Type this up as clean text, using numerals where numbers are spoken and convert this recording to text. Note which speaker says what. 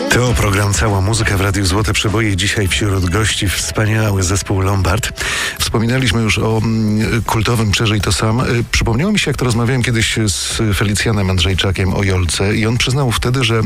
Speaker 1: To program Cała Muzyka w Radiu Złote Przeboje. Dzisiaj wśród gości wspaniały zespół Lombard. Wspominaliśmy już o kultowym Przeżyj to sam. Przypomniało mi się, jak to rozmawiałem kiedyś z Felicjanem Andrzejczakiem o Jolce i on przyznał wtedy, że